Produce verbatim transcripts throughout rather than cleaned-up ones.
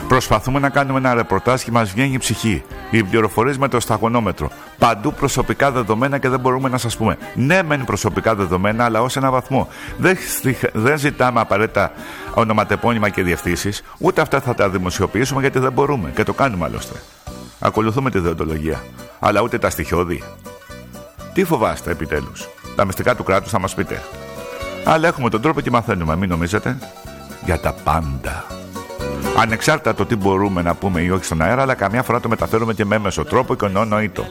Προσπαθούμε να κάνουμε ένα ρεπορτάζ και μας βγαίνει η ψυχή. Οι πληροφορίες με το σταγονόμετρο. Παντού προσωπικά δεδομένα και δεν μπορούμε να σας πούμε. Ναι, μεν προσωπικά δεδομένα, αλλά ως ένα βαθμό. Δεν, δεν ζητάμε απαραίτητα ονοματεπώνυμα και διευθύνσεις. Ούτε αυτά θα τα δημοσιοποιήσουμε γιατί δεν μπορούμε. Και το κάνουμε άλλωστε. Ακολουθούμε τη δεοντολογία. Αλλά ούτε τα στοιχειώδη. Τι φοβάστε επιτέλους? Τα μυστικά του κράτους θα μας πείτε. Αλλά έχουμε τον τρόπο και μαθαίνουμε, μην νομίζετε. Για τα πάντα. Ανεξάρτητα το τι μπορούμε να πούμε ή όχι στον αέρα, αλλά καμιά φορά το μεταφέρουμε και με έμεσο τρόπο και ονοήτο.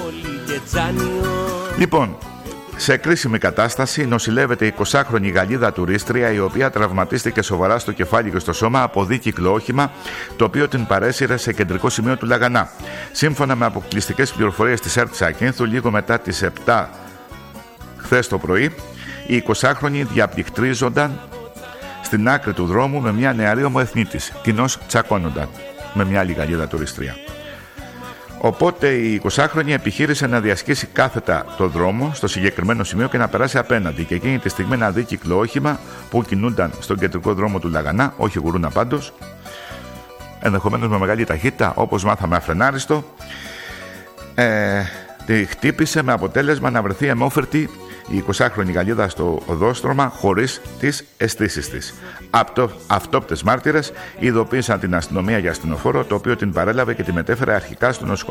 Λοιπόν, σε κρίσιμη κατάσταση νοσηλεύεται η εικοσάχρονη Γαλλίδα τουρίστρια, η οποία τραυματίστηκε σοβαρά στο κεφάλι και στο σώμα από δίκυκλο όχημα, το οποίο την παρέσυρε σε κεντρικό σημείο του Λαγανά. Σύμφωνα με αποκλειστικές πληροφορίες της ΕΡΤ Ακίνθου, λίγο μετά τις επτά χθες το πρωί, οι εικοσάχρονοι διαπληκτρίζονταν στην άκρη του δρόμου με μια νεαρή ομοεθνίτης. Κοινώς τσακώνονταν με μια άλλη Γαλλίδα τουρίστρια. Οπότε η εικοσάχρονη επιχείρησε να διασχίσει κάθετα το δρόμο στο συγκεκριμένο σημείο και να περάσει απέναντι. Και εκείνη τη στιγμή ένα δίκυκλο όχημα που κινούνταν στον κεντρικό δρόμο του Λαγανά, όχι γουρούνα πάντως, ενδεχομένως με μεγάλη ταχύτητα, όπως μάθαμε αφρενάριστο, ε, τη χτύπησε με αποτέλεσμα να βρεθεί αιμόφερτη η εικοσάχρονη Γαλλίδα στο οδόστρωμα χωρίς τις αισθήσεις της. Αυτο, αυτόπτες μάρτυρες ειδοποίησαν την αστυνομία για ασθενοφόρο, το οποίο την παρέλαβε και τη μετέφερε αρχικά στο νοσοκομείο